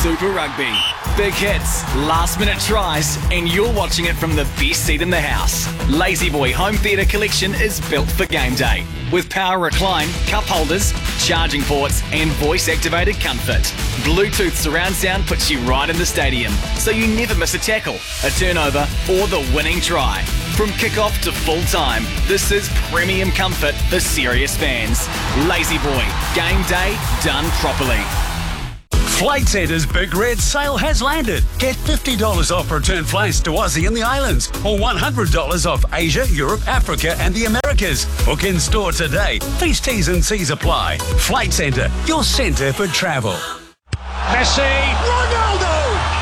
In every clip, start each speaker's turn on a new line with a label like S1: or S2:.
S1: Super Rugby. Big hits, last-minute tries, and you're watching it from the best seat in the house. Lazy Boy Home Theatre Collection is built for game day. With power recline, cup holders, charging ports, and voice-activated comfort. Bluetooth surround sound puts you right in the stadium, so you never miss a tackle, a turnover, or the winning try. From kick-off to full-time, this is premium comfort for serious fans. Lazy Boy, game day done properly.
S2: Flight Centre's Big Red Sale has landed. Get $50 off return flights to Aussie and the islands, or $100 off Asia, Europe, Africa and the Americas. Book in store today. These T's and C's apply. Flight Centre, your centre for travel.
S3: Messi, Ronaldo!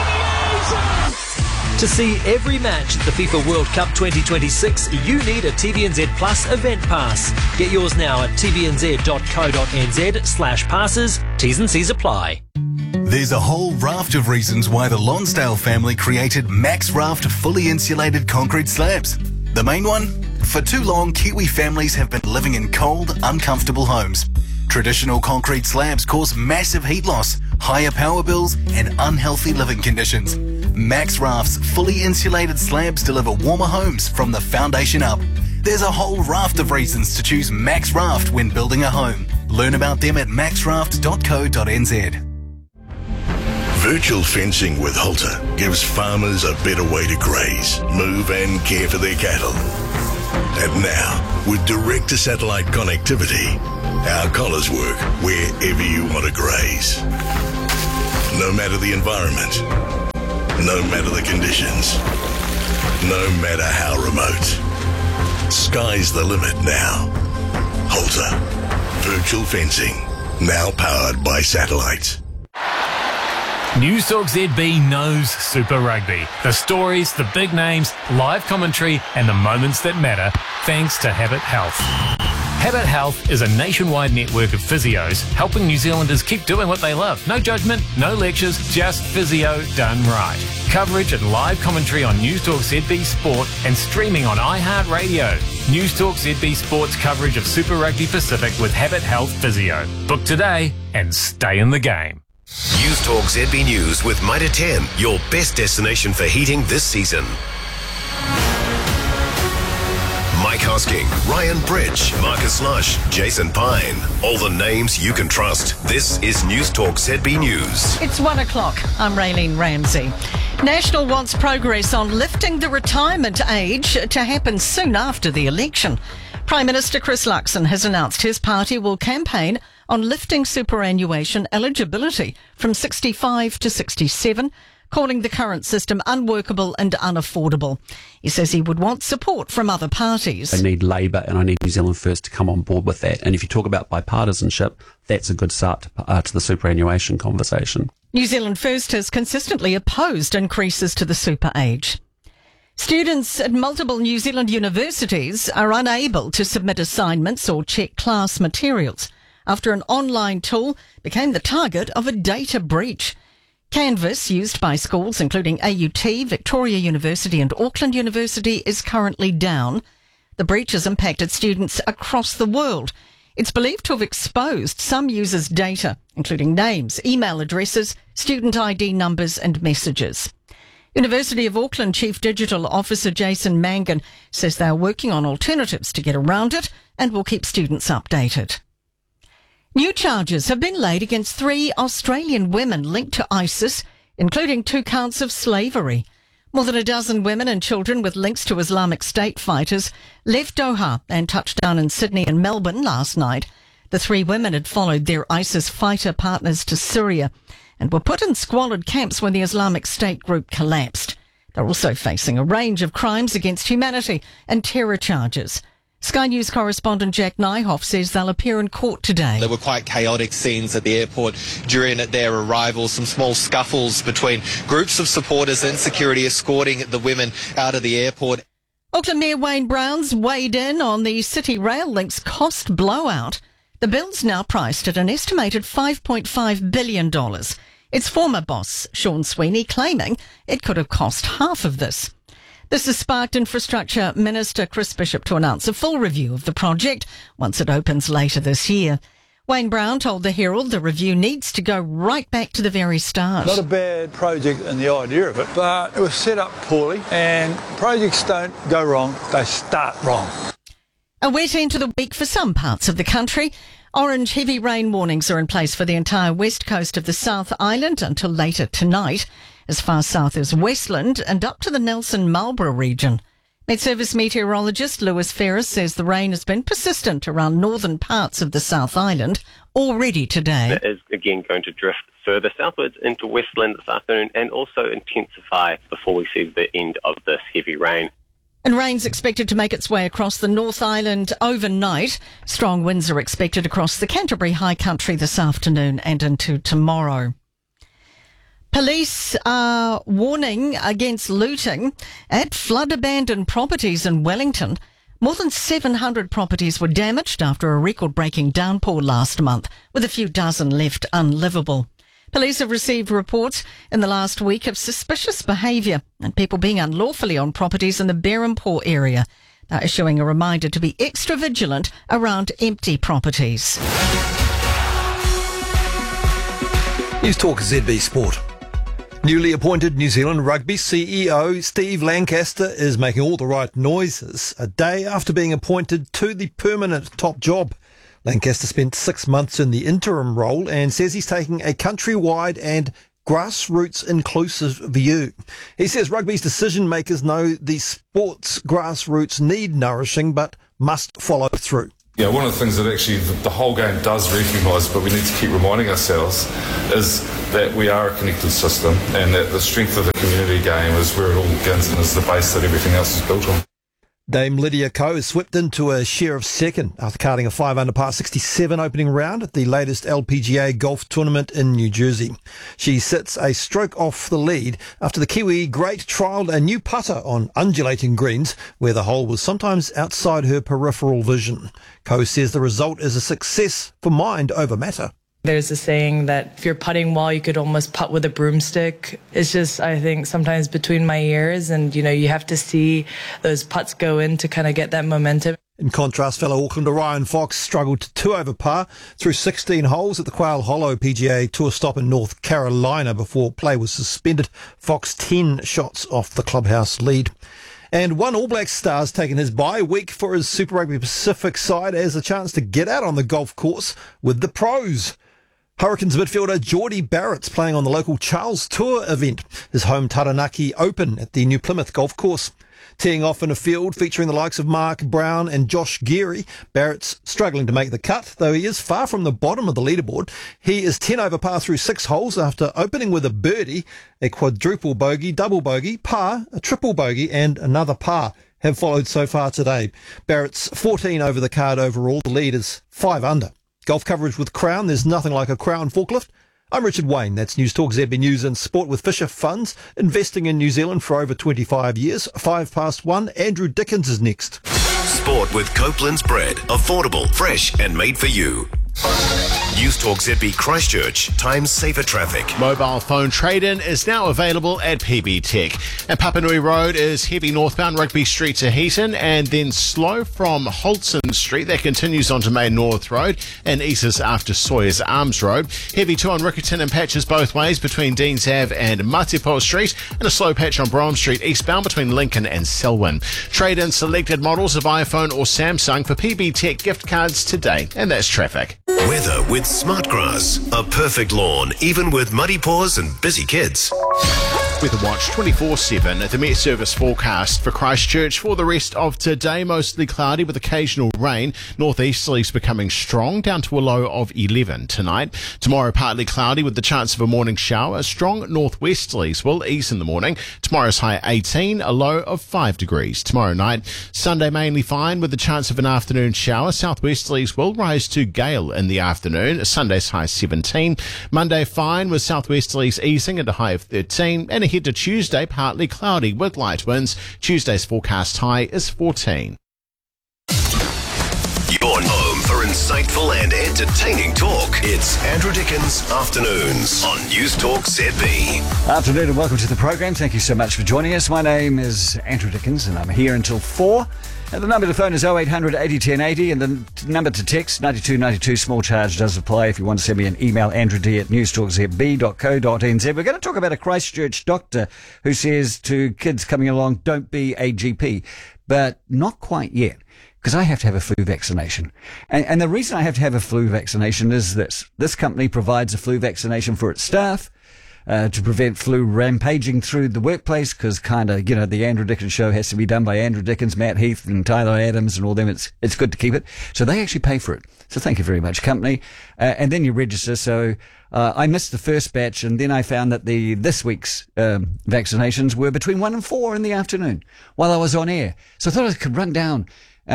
S4: To see every match at the FIFA World Cup 2026, you need a TVNZ Plus event pass. Get yours now at tvnz.co.nz/passes. T's and C's apply.
S5: There's a whole raft of reasons why the Lonsdale family created Max Raft fully insulated concrete slabs. The main one? For too long, Kiwi families have been living in cold, uncomfortable homes. Traditional concrete slabs cause massive heat loss, higher power bills, and unhealthy living conditions. Max Raft's fully insulated slabs deliver warmer homes from the foundation up. There's a whole raft of reasons to choose Max Raft when building a home. Learn about them at maxraft.co.nz.
S6: Virtual fencing with Halter gives farmers a better way to graze, move and care for their cattle. And now, with direct-to-satellite connectivity, our collars work wherever you want to graze. No matter the environment, no matter the conditions, no matter how remote. Sky's the limit now. Halter. Virtual fencing. Now powered by satellite.
S7: Newstalk ZB knows Super Rugby. The stories, the big names, live commentary and the moments that matter, thanks to Habit Health. Habit Health is a nationwide network of physios helping New Zealanders keep doing what they love. No judgment, no lectures, just physio done right. Coverage and live commentary on Newstalk ZB Sport and streaming on iHeartRadio. Newstalk ZB Sport's coverage of Super Rugby Pacific with Habit Health Physio. Book today and stay in the game.
S8: Newstalk ZB News with Mitre 10, your best destination for heating this season. Mike Hosking, Ryan Bridge, Marcus Lush, Jason Pine. All the names you can trust. This is Newstalk ZB News.
S9: It's 1 o'clock. I'm Raylene Ramsey. National wants progress on lifting the retirement age to happen soon after the election. Prime Minister Chris Luxon has announced his party will campaign on lifting superannuation eligibility from 65 to 67, calling the current system unworkable and unaffordable. He says he would want support from other parties.
S10: I need Labour and I need New Zealand First to come on board with that. And if you talk about bipartisanship, that's a good start to the superannuation conversation.
S9: New Zealand First has consistently opposed increases to the super age. Students at multiple New Zealand universities are unable to submit assignments or check class materials after an online tool became the target of a data breach. Canvas, used by schools including AUT, Victoria University and Auckland University, is currently down. The breach has impacted students across the world. It's believed to have exposed some users' data, including names, email addresses, student ID numbers and messages. University of Auckland Chief Digital Officer Jason Mangan says they are working on alternatives to get around it and will keep students updated. New charges have been laid against 3 Australian women linked to ISIS, including 2 counts of slavery. More than a dozen women and children with links to Islamic State fighters left Doha and touched down in Sydney and Melbourne last night. The 3 women had followed their ISIS fighter partners to Syria and were put in squalid camps when the Islamic State group collapsed. They're also facing a range of crimes against humanity and terror charges. Sky News correspondent Jack Nyhoff says they'll appear in court today.
S11: There were quite chaotic scenes at the airport during their arrival, some small scuffles between groups of supporters and security escorting the women out of the airport.
S9: Auckland Mayor Wayne Brown's weighed in on the City Rail Link's cost blowout. The bill's now priced at an estimated $5.5 billion. Its former boss, Sean Sweeney, claiming it could have cost half of this. This has sparked Infrastructure Minister Chris Bishop to announce a full review of the project once it opens later this year. Wayne Brown told the Herald the review needs to go right back to the very start.
S12: Not a bad project in the idea of it, but it was set up poorly, and projects don't go wrong, they start wrong.
S9: A wet end to the week for some parts of the country. Orange heavy rain warnings are in place for the entire west coast of the South Island until later tonight, as far south as Westland and up to the Nelson-Marlborough region. Met Service meteorologist Lewis Ferris says the rain has been persistent around northern parts of the South Island already today.
S13: It is again going to drift further southwards into Westland this afternoon and also intensify before we see the end of this heavy rain.
S9: And rain's expected to make its way across the North Island overnight. Strong winds are expected across the Canterbury High Country this afternoon and into tomorrow. Police are warning against looting at flood-abandoned properties in Wellington. More than 700 properties were damaged after a record-breaking downpour last month, with a few dozen left unlivable. Police have received reports in the last week of suspicious behaviour and people being unlawfully on properties in the Berhampore area. They're issuing a reminder to be extra vigilant around empty properties.
S14: News Talk ZB Sport. Newly appointed New Zealand Rugby CEO Steve Lancaster is making all the right noises a day after being appointed to the permanent top job. Lancaster spent 6 months in the interim role and says he's taking a countrywide and grassroots inclusive view. He says rugby's decision makers know the sport's grassroots need nourishing but must follow through.
S15: Yeah, one of the things that actually the whole game does recognise, but we need to keep reminding ourselves, is that we are a connected system and that the strength of the community game is where it all begins and is the base that everything else is built on.
S14: Dame Lydia Ko has swept into a share of second after carding a 5-under par 67 opening round at the latest LPGA golf tournament in New Jersey. She sits a stroke off the lead after the Kiwi great trialled a new putter on undulating greens where the hole was sometimes outside her peripheral vision. Ko says the result is a success for mind over matter.
S16: There's a saying that if you're putting well, you could almost putt with a broomstick. It's just, I think, sometimes between my ears and, you have to see those putts go in to kind of get that momentum.
S14: In contrast, fellow Aucklander Ryan Fox struggled to 2 over par through 16 holes at the Quail Hollow PGA Tour stop in North Carolina before play was suspended. Fox 10 shots off the clubhouse lead. And one All Blacks star's taken his bye week for his Super Rugby Pacific side as a chance to get out on the golf course with the pros. Hurricanes midfielder Geordie Barrett's playing on the local Charles Tour event, his home Taranaki Open at the New Plymouth Golf Course. Teeing off in a field featuring the likes of Mark Brown and Josh Geary, Barrett's struggling to make the cut, though he is far from the bottom of the leaderboard. He is 10 over par through 6 holes after opening with a birdie, a quadruple bogey, double bogey, par, a triple bogey and another par have followed so far today. Barrett's 14 over the card overall. The lead is 5 under. Golf coverage with Crown. There's nothing like a Crown forklift. I'm Richard Wayne. That's News Talk ZB News and Sport with Fisher Funds, investing in New Zealand for over 25 years. 1:05. Andrew Dickens is next.
S8: Sport with Copeland's Bread. Affordable, fresh and made for you. News Talk ZB Christchurch. Times safer traffic.
S17: Mobile phone trade-in is now available at PB Tech. And Papanui Road is heavy northbound Rugby Street to Heaton and then slow from Holson Street. That continues onto Main North Road and eases after Sawyers Arms Road. Heavy too on Riccarton and patches both ways between Deans Ave and Matipo Street and a slow patch on Brougham Street eastbound between Lincoln and Selwyn. Trade-in selected models of iPhone or Samsung for PB Tech gift cards today. And that's traffic.
S8: Weather with Smartgrass. A perfect lawn, even with muddy paws and busy kids.
S17: Weather Watch 24/7 at the Met Service forecast for Christchurch for the rest of today. Mostly cloudy with occasional rain. Northeasterlies becoming strong down to a low of 11 tonight. Tomorrow partly cloudy with the chance of a morning shower. Strong northwesterlies will ease in the morning. Tomorrow's high 18, a low of 5 degrees. Tomorrow night, Sunday mainly fine with the chance of an afternoon shower. Southwesterlies will rise to gale in the afternoon. Sunday's high 17. Monday fine with southwesterlies easing at a high of 13. And ahead to Tuesday, partly cloudy with light winds. Tuesday's forecast high is 14.
S8: Your home for insightful and entertaining talk. It's Andrew Dickens Afternoons on News Talk ZB.
S18: Afternoon and welcome to the program. Thank you so much for joining us. My name is Andrew Dickens and I'm here until 4. And the number to phone is 0800 80 10 80 and the number to text 9292. Small charge does apply if you want to send me an email, andrewd@newstalkzb.co.nz. We're going to talk about a Christchurch doctor who says to kids coming along, don't be a GP. But not quite yet, because I have to have a flu vaccination. And the reason I have to have a flu vaccination is this. This company provides a flu vaccination for its staff. To prevent flu rampaging through the workplace, because the Andrew Dickens show has to be done by Andrew Dickens, Matt Heath and Tyler Adams and all them. It's good to keep it. So they actually pay for it. So thank you very much, company. And then you register. So I missed the first batch, and then I found that this week's vaccinations were between 1 and 4 in the afternoon while I was on air. So I thought I could run down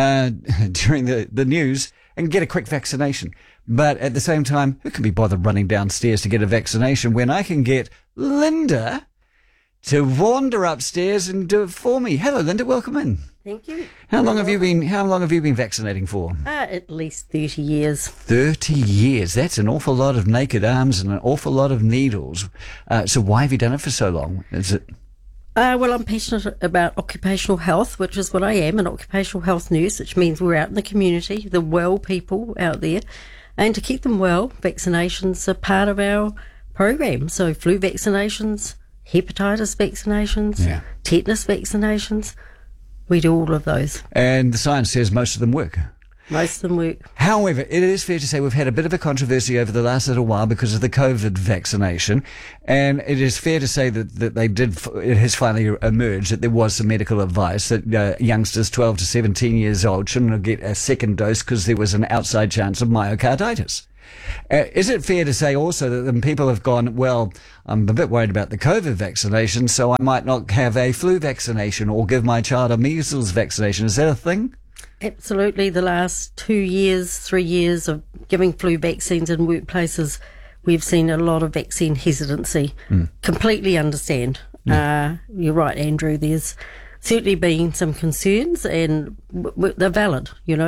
S18: during the news and get a quick vaccination. But at the same time, who can be bothered running downstairs to get a vaccination when I can get Linda to wander upstairs and do it for me? Hello, Linda. Welcome in.
S19: Thank you.
S18: How long have you been vaccinating for?
S19: At least 30 years.
S18: 30 years. That's an awful lot of naked arms and an awful lot of needles. So why have you done it for so long? Is it?
S19: Well, I'm passionate about occupational health, which is what I am, an occupational health nurse, which means we're out in the community, the well people out there. And to keep them well, vaccinations are part of our program. So flu vaccinations, hepatitis vaccinations, tetanus vaccinations, we do all of those.
S18: And the science says most of them work.
S19: Most of them work.
S18: However, it is fair to say we've had a bit of a controversy over the last little while because of the COVID vaccination. And it is fair to say that it has finally emerged that there was some medical advice that youngsters 12 to 17 years old shouldn't get a second dose because there was an outside chance of myocarditis. Is it fair to say also that then people have gone, well, I'm a bit worried about the COVID vaccination, so I might not have a flu vaccination or give my child a measles vaccination? Is that a thing?
S19: Absolutely. The last 2 years, 3 years of giving flu vaccines in workplaces, we've seen a lot of vaccine hesitancy. Completely understand. You're right, Andrew. There's certainly been some concerns and they're valid,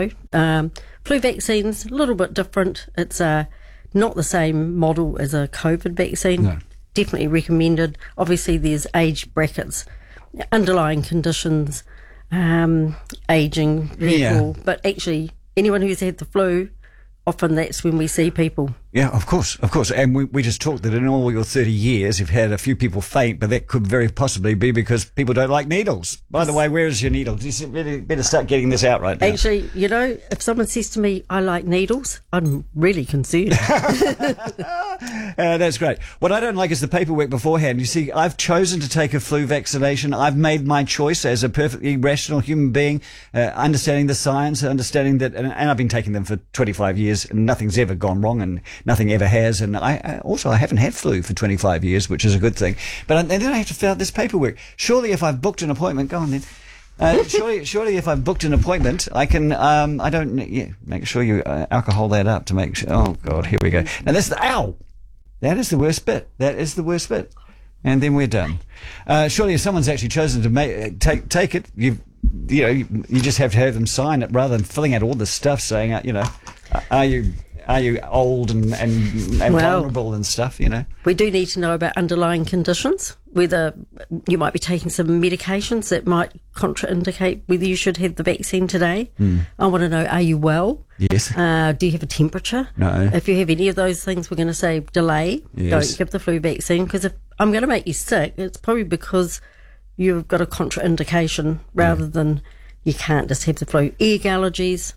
S19: Flu vaccines, a little bit different. It's not the same model as a COVID vaccine.
S18: No.
S19: Definitely recommended. Obviously, there's age brackets, underlying conditions, aging people, but actually anyone who's had the flu, often that's when we see people.
S18: Yeah, of course. And we just talked that in all your 30 years you've had a few people faint, but that could very possibly be because people don't like needles. By the way, where is your needle? You better start getting this out right now.
S19: Actually, if someone says to me, I like needles, I'm really concerned.
S18: That's great. What I don't like is the paperwork beforehand. You see, I've chosen to take a flu vaccination. I've made my choice as a perfectly rational human being, understanding the science, understanding that, and I've been taking them for 25 years and nothing's ever gone wrong and nothing ever has. And I haven't had flu for 25 years, which is a good thing. But then I have to fill out this paperwork. Surely if I've booked an appointment, go on then. Surely if I've booked an appointment, I can, make sure you alcohol that up to make sure. Oh God, here we go. Now that is the worst bit. And then we're done. Surely if someone's actually chosen to take it, you just have to have them sign it rather than filling out all this stuff saying, are you old and vulnerable and stuff,
S19: We do need to know about underlying conditions, whether you might be taking some medications that might contraindicate whether you should have the vaccine today. I want to know, are you well?
S18: Yes.
S19: Do you have a temperature?
S18: No.
S19: If you have any of those things, we're going to say delay.
S18: Yes.
S19: Don't give the flu vaccine, because if I'm going to make you sick, it's probably because you've got a contraindication rather than you can't just have the flu. Egg allergies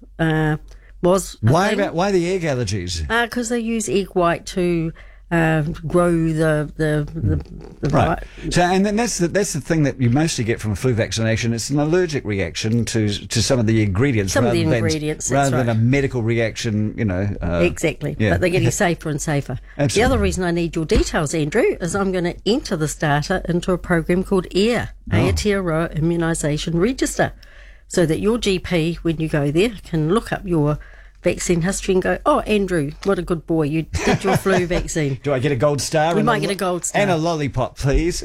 S18: Why the egg allergies?
S19: Because they use egg white to grow the
S18: right. So, and then that's the thing that you mostly get from a flu vaccination. It's an allergic reaction to some of the ingredients, rather than a medical reaction.
S19: Exactly.
S18: Yeah.
S19: But they're getting safer and safer.
S18: Absolutely.
S19: The other reason I need your details, Andrew, is I'm going to enter this data into a program called AIR, Aotearoa Immunisation Register, so that your GP, when you go there, can look up your vaccine history and go, oh, Andrew, what a good boy, you did your flu vaccine.
S18: Do I get a gold star?
S19: You might get a gold star.
S18: And a lollipop, please.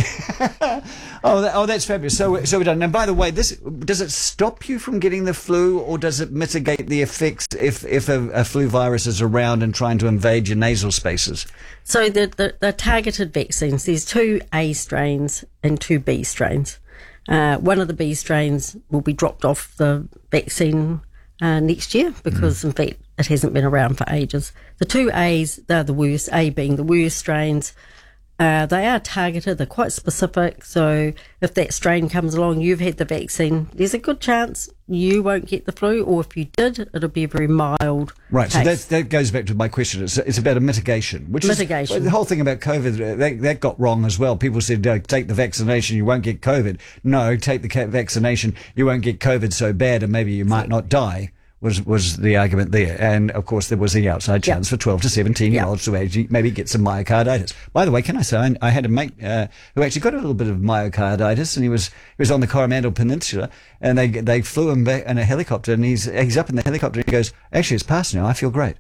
S18: That's fabulous. So we're done. And by the way, does it stop you from getting the flu, or does it mitigate the effects if a flu virus is around and trying to invade your nasal spaces?
S19: So the targeted vaccines, there's 2 A strains and 2 B strains. One of the B strains will be dropped off the vaccine next year because, in fact, it hasn't been around for ages. The 2 A's, they're the worst, A being the worst strains. They are targeted, they're quite specific, so if that strain comes along, you've had the vaccine, there's a good chance you won't get the flu, or if you did, it'll be a very mild
S18: Right,
S19: case.
S18: so that goes back to my question. It's about a mitigation.
S19: Mitigation.
S18: Is the whole thing about COVID, that got wrong as well. People said, take the vaccination, you won't get COVID. No, take the vaccination, you won't get COVID so bad and maybe you might not die. Was the argument there. And, of course, there was the outside chance for 12 to 17-year-olds to actually maybe get some myocarditis. By the way, can I say, I had a mate who actually got a little bit of myocarditis, and he was on the Coromandel Peninsula, and they flew him back in a helicopter, and he's up in the helicopter, and he goes, actually, it's past now, I feel great.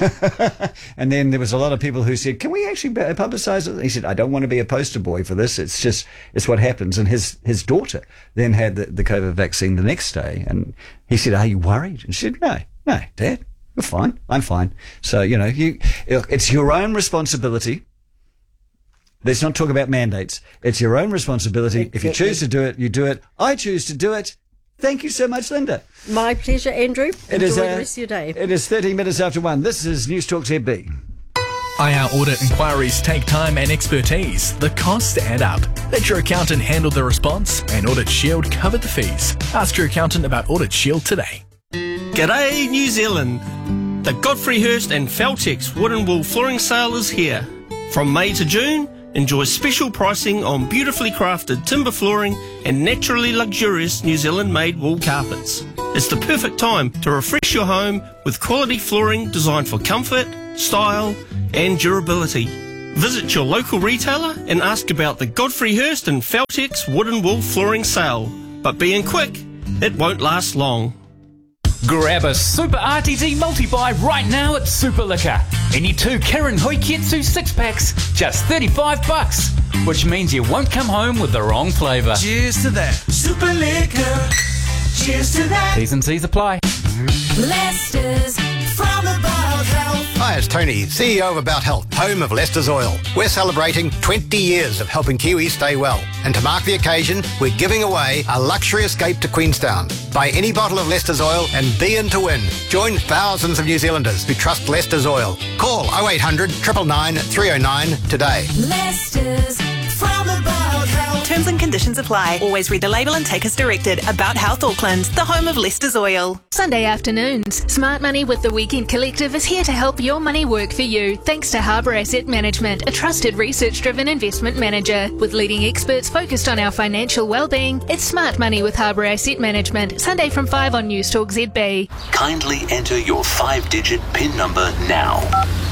S18: And then there was a lot of people who said, can we actually publicise it? And he said, I don't want to be a poster boy for this. It's what happens. And his daughter then had the COVID vaccine the next day. And he said, are you worried? And she said, no, Dad, you're fine. I'm fine. So, it's your own responsibility. Let's not talk about mandates. It's your own responsibility. Exactly. If you choose to do it, you do it. I choose to do it. Thank you so much, Linda.
S19: My pleasure, Andrew. Enjoy the rest of your day.
S18: It is 13 minutes after 1. This is News Talk ZB.
S20: IR audit inquiries take time and expertise. The costs add up. Let your accountant handle the response, and Audit Shield covered the fees. Ask your accountant about Audit Shield today.
S21: G'day, New Zealand. The Godfrey Hirst and Feltex Wood and Wool Flooring Sale is here. From May to June, enjoy special pricing on beautifully crafted timber flooring and naturally luxurious New Zealand-made wool carpets. It's the perfect time to refresh your home with quality flooring designed for comfort, style and durability. Visit your local retailer and ask about the Godfrey Hirst and Feltex Wood and Wool Flooring Sale. But being quick, it won't last long.
S22: Grab a Super RTD multi-buy right now at Super Liquor. Any 2 Kirin Hoiketsu 6-packs, just $35, which means you won't come home with the wrong flavour.
S23: Cheers to that. Super Liquor. Cheers to that.
S22: T's and C's apply.
S23: Leicester's from About Health.
S24: Hi, it's Tony, CEO of About Health, home of Leicester's Oil. We're celebrating 20 years of helping Kiwis stay well. And to mark the occasion, we're giving away a luxury escape to Queenstown. Buy any bottle of Leicester's Oil and be in to win. Join thousands of New Zealanders who trust Leicester's Oil. Call 0800 999 309 today.
S23: Leicester's from About Health.
S25: Terms and conditions apply. Always read the label and take as directed. About Health Auckland, the home of Leicester's Oil.
S26: Sunday afternoons. Smart Money with the Weekend Collective is here to help your money work for you, thanks to Harbour Asset Management, a trusted research-driven investment manager. With leading experts focused on our financial well-being, it's Smart Money with Harbour Asset Management, Sunday from 5 on News Talk ZB.
S27: Kindly enter your 5-digit PIN number now.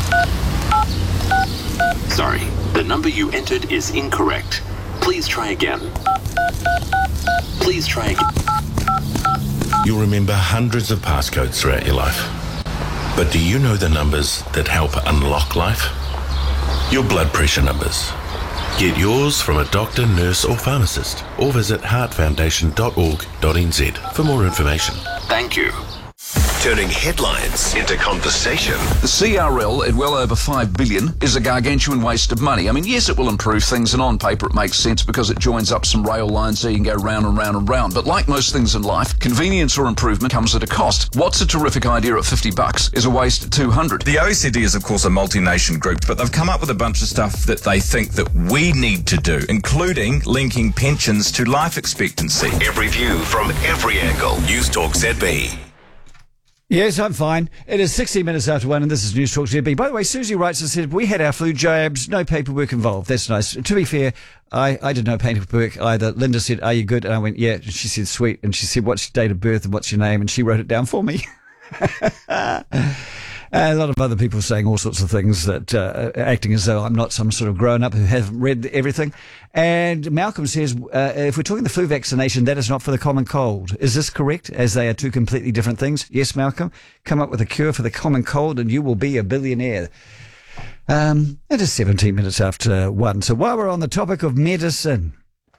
S27: Sorry, the number you entered is incorrect. Please try again. Please try again.
S6: You'll remember hundreds of passcodes throughout your life. But do you know the numbers that help unlock life? Your blood pressure numbers. Get yours from a doctor, nurse or pharmacist, or visit heartfoundation.org.nz for more information.
S27: Thank you.
S8: Turning headlines into conversation.
S28: The CRL at well over $5 billion is a gargantuan waste of money. I mean, yes, it will improve things, and on paper it makes sense because it joins up some rail lines so you can go round and round and round. But like most things in life, convenience or improvement comes at a cost. What's a terrific idea at $50 is a waste at $200.
S29: The OECD is, of course, a multi-nation group, but they've come up with a bunch of stuff that they think that we need to do, including linking pensions to life expectancy.
S8: Every view from every angle. News Talk ZB.
S18: Yes, I'm fine. It is 16 minutes after 1 and this is News Talk ZB. By the way, Susie writes and said, we had our flu jabs, no paperwork involved. That's nice. To be fair, I did no paperwork either. Linda said, are you good? And I went, yeah. And she said, sweet. And she said, what's your date of birth and what's your name? And she wrote it down for me. A lot of other people saying all sorts of things that acting as though I'm not some sort of grown-up who hasn't read everything. And Malcolm says, if we're talking the flu vaccination, that is not for the common cold. Is this correct, as they are two completely different things? Yes, Malcolm. Come up with a cure for the common cold and you will be a billionaire. It is 17 minutes after 1. So while we're on the topic of medicine,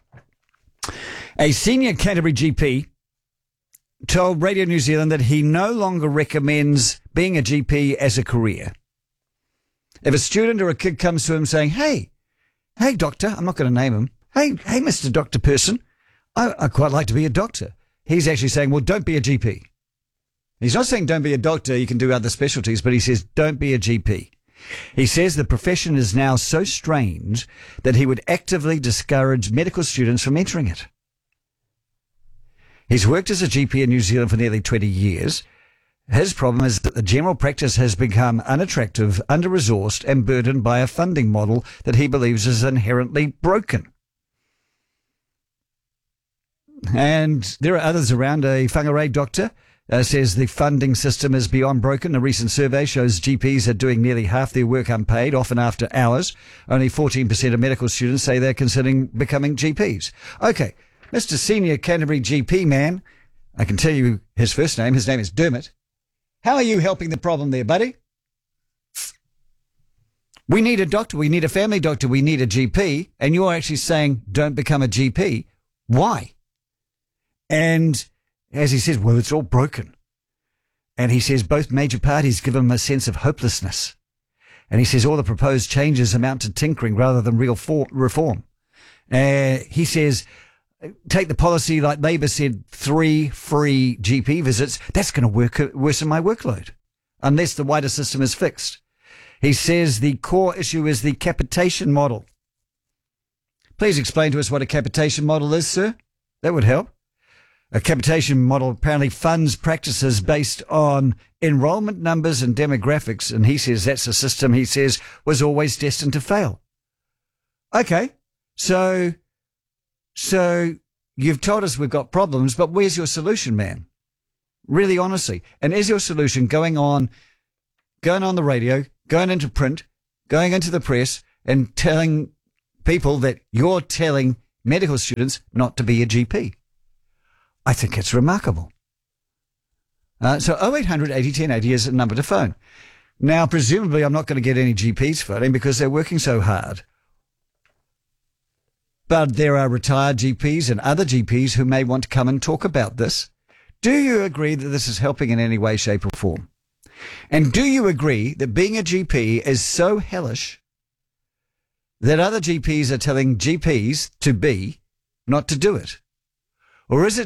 S18: a senior Canterbury GP told Radio New Zealand that he no longer recommends being a GP as a career. If a student or a kid comes to him saying, hey, doctor, I'm not going to name him, hey, Mr. Doctor person, I'd quite like to be a doctor. He's actually saying, well, don't be a GP. He's not saying don't be a doctor, you can do other specialties, but he says don't be a GP. He says the profession is now so strange that he would actively discourage medical students from entering it. He's worked as a GP in New Zealand for nearly 20 years. His problem is that the general practice has become unattractive, under-resourced and burdened by a funding model that he believes is inherently broken. And there are others around. A whangarei doctor says the funding system is beyond broken. A recent survey shows GPs are doing nearly half their work unpaid, often after hours. Only 14% of medical students say they're considering becoming GPs. Okay, Mr. Senior Canterbury GP man, I can tell you his first name. His name is Dermot. How are you helping the problem there, buddy? We need a doctor. We need a family doctor. We need a GP. And you're actually saying don't become a GP. Why? And as he says, well, it's all broken. And he says both major parties give him a sense of hopelessness. And he says all the proposed changes amount to tinkering rather than real reform. He says, take the policy like Labour said, 3 free GP visits. That's going to worsen my workload unless the wider system is fixed. He says the core issue is the capitation model. Please explain to us what a capitation model is, sir. That would help. A capitation model apparently funds practices based on enrolment numbers and demographics, and he says that's a system, he says, was always destined to fail. Okay, so you've told us we've got problems, but where's your solution, man? Really, honestly. And is your solution going on the radio, going into print, going into the press, and telling people that you're telling medical students not to be a GP? I think it's remarkable. So 0800 80 10 80 is a number to phone. Now, presumably, I'm not going to get any GPs phoning because they're working so hard. But there are retired GPs and other GPs who may want to come and talk about this. Do you agree that this is helping in any way, shape or form? And do you agree that being a GP is so hellish that other GPs are telling GPs to be, not to do it? Or is it